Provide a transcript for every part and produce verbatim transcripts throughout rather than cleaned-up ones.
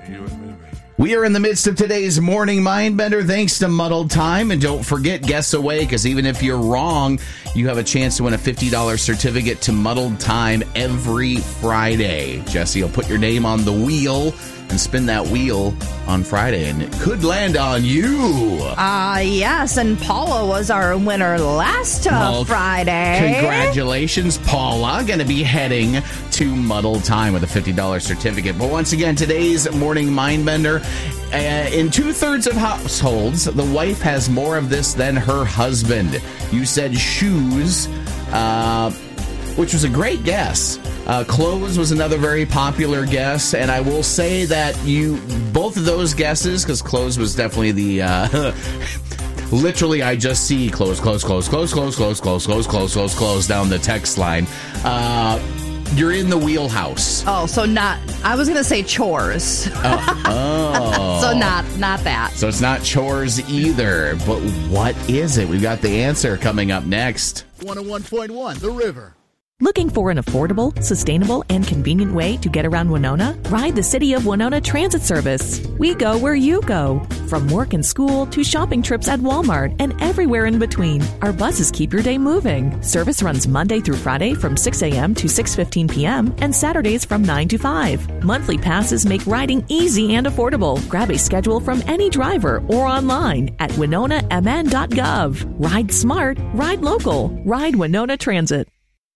We are in the midst of today's Morning Mindbender thanks to Muddled Time. And don't forget, guess away, because even if you're wrong, you have a chance to win a fifty dollars certificate to Muddled Time every Friday. Jesse will put your name on the wheel and spin that wheel on Friday, and it could land on you. Ah, uh, yes, and Paula was our winner last uh, well, Friday. Congratulations, Paula. Going to be heading to Muddled Time with a fifty dollars certificate. But once again, today's Morning Mindbender, uh, in two-thirds of households, the wife has more of this than her husband. You said shoes, uh, which was a great guess. Uh, clothes was another very popular guess, and I will say that you both of those guesses, because clothes was definitely the uh, literally I just see clothes, clothes, clothes, clothes, clothes, clothes, clothes, clothes, clothes, clothes, clothes down the text line. Uh, you're in the wheelhouse. Oh, so not. I was gonna say chores. Oh, oh. So not not that. So it's not chores either. But what is it? We've got the answer coming up next. one oh one point one The River. Looking for an affordable, sustainable, and convenient way to get around Winona? Ride the City of Winona Transit Service. We go where you go. From work and school to shopping trips at Walmart and everywhere in between, our buses keep your day moving. Service runs Monday through Friday from six a.m. to six fifteen p.m. and Saturdays from nine to five. Monthly passes make riding easy and affordable. Grab a schedule from any driver or online at winona m n dot gov. Ride smart, ride local, ride Winona Transit.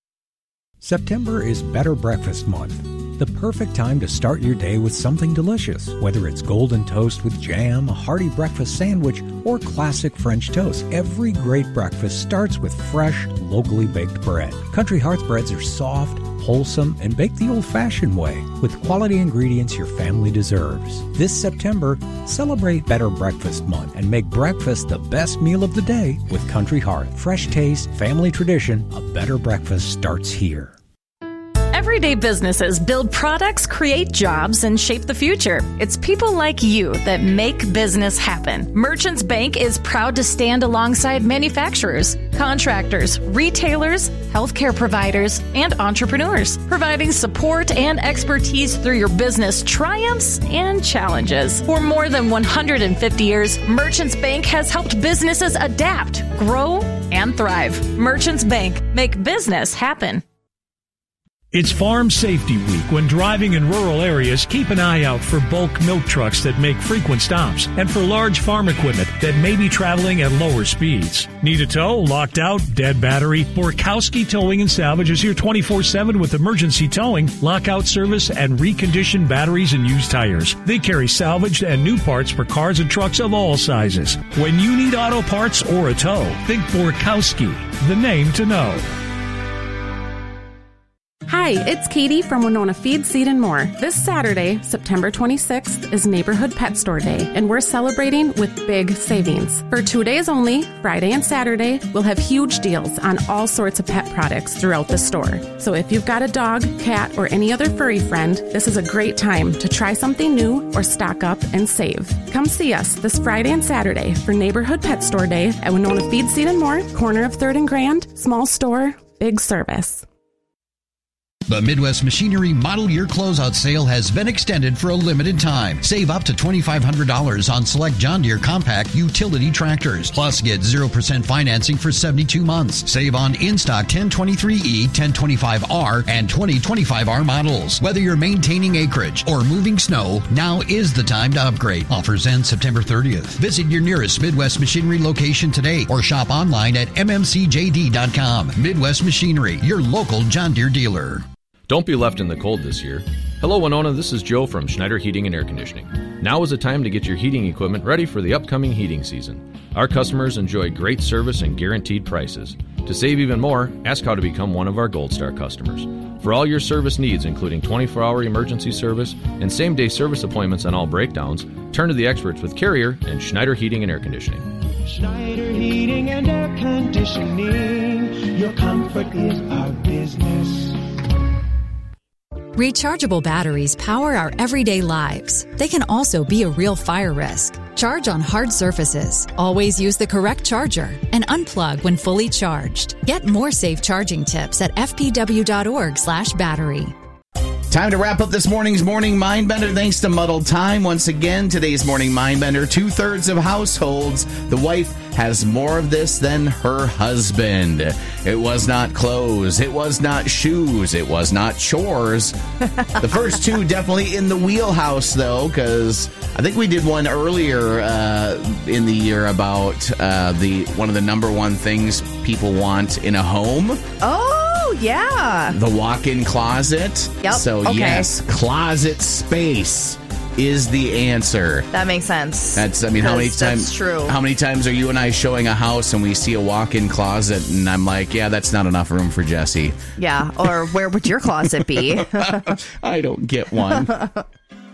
September is Better Breakfast Month, the perfect time to start your day with something delicious. Whether it's golden toast with jam, a hearty breakfast sandwich, or classic French toast, every great breakfast starts with fresh, locally baked bread. Country Hearts breads are soft, wholesome, and baked the old-fashioned way, with quality ingredients your family deserves. This September, celebrate Better Breakfast Month and make breakfast the best meal of the day with Country Hearts. Fresh taste, family tradition, a better breakfast starts here. Everyday businesses build products, create jobs, and shape the future. It's people like you that make business happen. Merchants Bank is proud to stand alongside manufacturers, contractors, retailers, healthcare providers, and entrepreneurs, providing support and expertise through your business triumphs and challenges. For more than one hundred fifty years, Merchants Bank has helped businesses adapt, grow, and thrive. Merchants Bank, make business happen. It's Farm Safety Week. When driving in rural areas, keep an eye out for bulk milk trucks that make frequent stops and for large farm equipment that may be traveling at lower speeds. Need a tow? Locked out? Dead battery? Borkowski Towing and Salvage is here twenty-four seven with emergency towing, lockout service, and reconditioned batteries and used tires. They carry salvaged and new parts for cars and trucks of all sizes. When you need auto parts or a tow, think Borkowski, the name to know. Hi, it's Katie from Winona Feed, Seed and More. This Saturday, September twenty-sixth, is Neighborhood Pet Store Day, and we're celebrating with big savings. For two days only, Friday and Saturday, we'll have huge deals on all sorts of pet products throughout the store. So if you've got a dog, cat, or any other furry friend, this is a great time to try something new or stock up and save. Come see us this Friday and Saturday for Neighborhood Pet Store Day at Winona Feed, Seed and More, corner of third and Grand, small store, big service. The Midwest Machinery Model Year Closeout Sale has been extended for a limited time. Save up to twenty-five hundred dollars on select John Deere compact utility tractors. Plus, get zero percent financing for seventy-two months. Save on in-stock ten twenty-three E, ten twenty-five R, and twenty twenty-five R models. Whether you're maintaining acreage or moving snow, now is the time to upgrade. Offers end September thirtieth. Visit your nearest Midwest Machinery location today or shop online at m m c j d dot com. Midwest Machinery, your local John Deere dealer. Don't be left in the cold this year. Hello, Winona. This is Joe from Schneider Heating and Air Conditioning. Now is the time to get your heating equipment ready for the upcoming heating season. Our customers enjoy great service and guaranteed prices. To save even more, ask how to become one of our Gold Star customers. For all your service needs, including twenty-four hour emergency service and same-day service appointments on all breakdowns, turn to the experts with Carrier and Schneider Heating and Air Conditioning. Schneider Heating and Air Conditioning. Your comfort is our business. Rechargeable batteries power our everyday lives. They can also be a real fire risk. Charge on hard surfaces. Always use the correct charger and unplug when fully charged. Get more safe charging tips at f p w dot org slash battery. Time to wrap up this morning's Morning Mindbender thanks to Muddled Time. Once again, today's Morning Mindbender, two-thirds of households, the wife has more of this than her husband. It was not clothes. It was not shoes. It was not chores. The first two definitely in the wheelhouse, though, because I think we did one earlier uh, in the year about uh, the one of the number one things people want in a home. Oh, yeah. The walk-in closet. Yep. So, okay. yes, closet space is the answer. That makes sense. That's, I mean, how many times? That's true. How many times are you and I showing a house and we see a walk-in closet and I'm like, yeah, that's not enough room for Jesse. Yeah. Or where would your closet be? I don't get one.